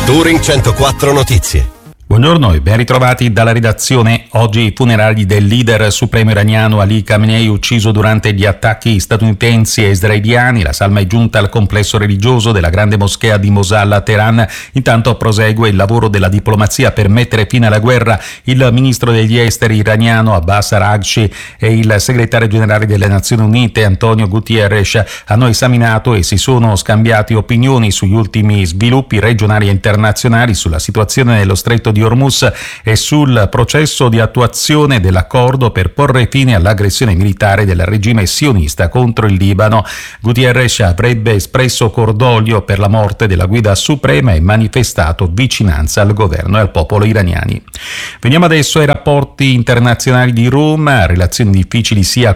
Touring 104 Notizie. Buongiorno e ben ritrovati dalla redazione. Oggi i funerali del leader supremo iraniano Ali Khamenei, ucciso durante gli attacchi statunitensi e israeliani. La salma è giunta al complesso religioso della grande moschea di Mosalla a Teheran. Intanto prosegue il lavoro della diplomazia per mettere fine alla guerra. Il ministro degli esteri iraniano Abbas Araghchi e il segretario generale delle Nazioni Unite Antonio Guterres hanno esaminato e si sono scambiati opinioni sugli ultimi sviluppi regionali e internazionali, sulla situazione nello stretto di Hormuz e sul processo di attuazione dell'accordo per porre fine all'aggressione militare del regime sionista contro il Libano. Guterres avrebbe espresso cordoglio per la morte della guida suprema e manifestato vicinanza al governo e al popolo iraniani. Veniamo adesso ai rapporti internazionali di Roma. Relazioni difficili sia